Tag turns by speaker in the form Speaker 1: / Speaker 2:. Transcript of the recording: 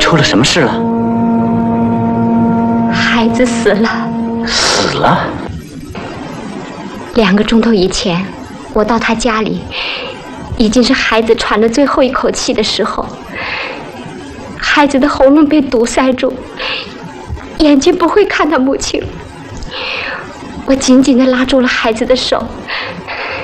Speaker 1: 出了什么事了？
Speaker 2: 孩子死了。
Speaker 1: 死了
Speaker 2: ？2个钟头以前，我到他家里，已经是孩子喘了最后一口气的时候。孩子的喉咙被堵塞住，眼睛不会看他母亲。我紧紧地拉住了孩子的手，